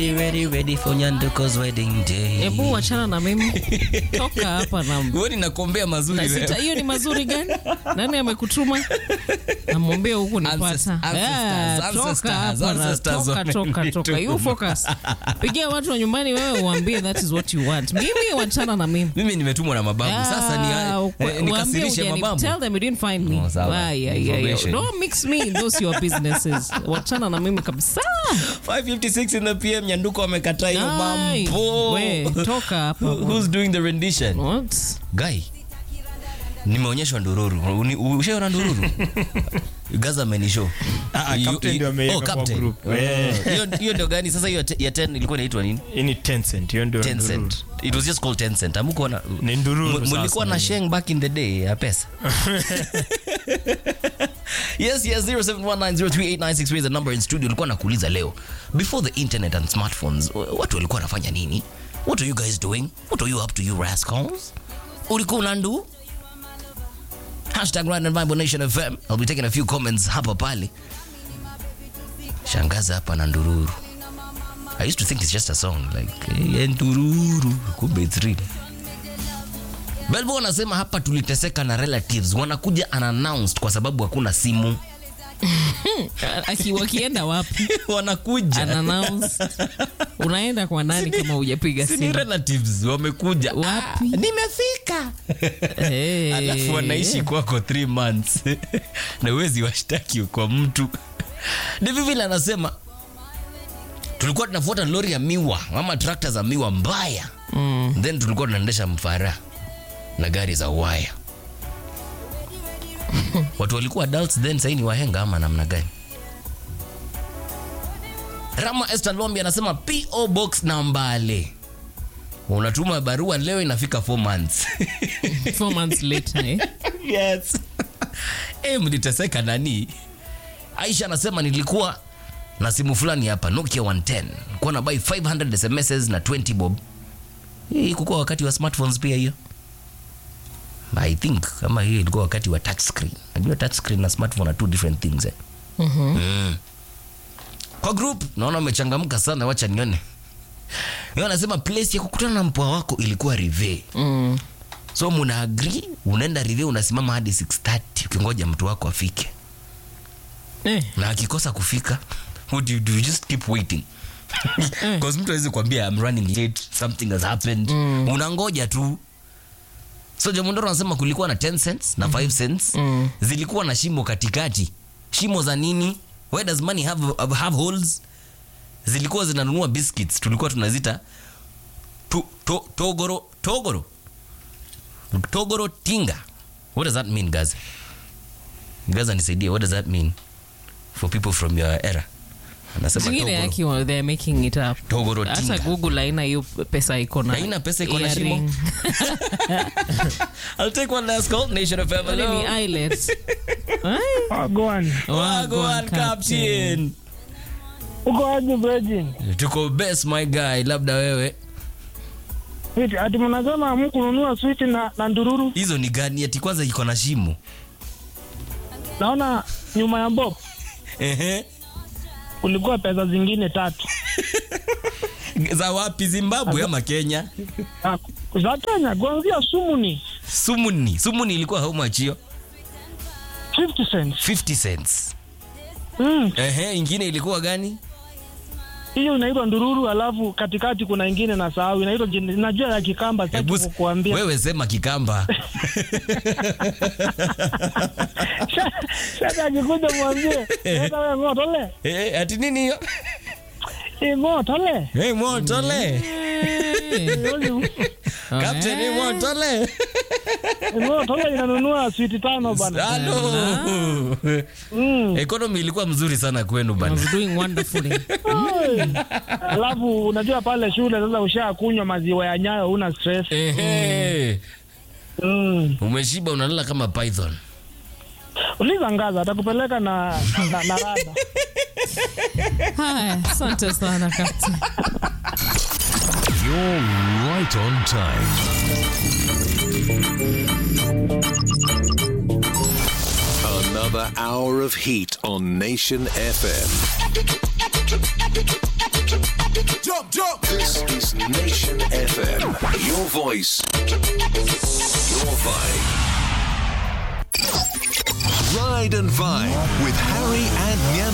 ready for Nyanduko's wedding day. Hebu achana na mimi. Toka hapa na wewe ninakuombea mazuri wewe. Hiyo ni mazuri gani? Nani amekutuma? Namwombea huko nipata. Toka. You focus. Pigia watu wa nyumbani wewe uambie that is what you want. Mimi wachana na mimi. Mimi nimetumwa na mababu. Sasa nikasirishe mababu. Tell them you didn't find me. Don't mix me in those your businesses. Wachana na mimi kabisa. 5:56 in the PM. Nyanduko amekataa hiyo mambo. Wewe toka hapa. Who's doing the rendition? What? Guy. Nimeonyeshwa ndururu. Ushaona ndururu? Gaza amenishow. Captain ndio ameweka kwa group. Hiyo ndio gani sasa? Hiyo ya 10 ilikuwa inaitwa nini? Ni Tencent. Hiyo ndio Tencent. It was just called Tencent. Amuko na ndururu. Mlikuwa na Sheng back in the day ya pesa. Yes, 0719038963 is the number in studio. Nilikuwa nakuuliza leo, before the internet and smartphones, watu walikuwa wanafanya nini? What are you guys doing? What are you up to, you rascals? Ulikuwa unandu? #Ride and Vibe Nation FM. I'll be taking a few comments hapa pale. Shangaza hapa na ndururu. I used to think it's just a song like ndururu, kumbe it's real. Belbo anasema hapa tuliteseka na relatives wanakuja unannounced kwa sababu hakuna simu. Wakienda wapi? Wanakuja unannounced. Unaenda kwa nani kama hujapiga simu? Sini relatives wamekuja. Wapi? Nimefika. Alafu wanaishi kwako 3 months. Na uwezi washtaki kwa mtu. Ndivyo vile anasema tulikuwa tunafuata lori ya miwa ama tractor za miwa mbaya. Then tulikuwa tunaendesha mfara na gari za waya. Watu walikuwa adults then, sasa ni wahenga ama namna gani? Rama Esther Lombi anasema PO Box Nambale. Unatuma barua leo inafika 4 months. 4 months later, eh? Yes. Mliteseka nani? Aisha anasema nilikuwa na simu fulani hapa Nokia 110. Nilikuwa na buy 500 SMSs na 20 bob. Hii kulikuwa wakati wa smartphones pia hiyo. I think kama hii ilikuwa wakati wa touch screen. Najua touch screen na smartphone are two different things. Kwa group naona umechangamka sana, wacha nione. Yeye anasema place ya kukutana na mpoa wako ilikuwa Rive. So muna agree, unaenda Rive unasimama hadi 6:30 ukingoja mtu wako afike. Na akikosa kufika, what do you do? You just keep waiting. Because mtu hawezi kuambia I'm running late, something has happened. Unangoja tu. So Jamondoro anasema kulikuwa na 10 cents na 5 cents. Zilikuwa na shimo katikati. Shimo za nini? Where does money have holes? Zilikuwa zinanunua biscuits. Tulikuwa tunazita Togoro tinga. What does that mean, guys? Gaza nisaidie, what does that mean for people from your era? Anasema zingine yake they're making it up. Togoro tinga. Hata Google haina hiyo pesa iko na. Haina pesa iko na shimo. I'll take one last call. Nation of FM. Ni eyelets. Go on, Captain. Uko aje Virgin? Tuko best my guy, labda wewe. Ati mnasema mkununua sweet na ndururu. Hizo ni gani? Ati kwanza iko na shimo. Naona nyuma ya box. Ulikuwa pesa zingine 3. Za wapi, Zimbabwe ama Kenya? Za Kenya, kuanzia Sumuni. Ilikuwa how much hiyo? 50 cents. 50 cents. Ingine ilikuwa gani? Hiyo inaitwa ndururu, alafu katikati kuna ingine na sahau inaitwa najua ya Kikamba, sasa kukuambia. Wewe sema Kikamba. Sasa akikuja mwambie, sasa wewe ngotole. Ati nini hiyo? Ngotole. Ngotole. Captain ngotole. Ngotole inanunua sweet 5 bana. Halo. Economy ilikuwa mzuri sana kwenu bana. Was doing wonderfully. Alafu unajua pale shule sasa ushakunywa maziwa ya Nyayo una stress. Umeshiba unalala kama python. Uliza Ngaza atakupeleka na rada. Haya, asante sana Captain. You're right on time. Another hour of heat on Nation FM. FM. Your voice. Your vibe. Ride and Vibe with Harry and Nyan.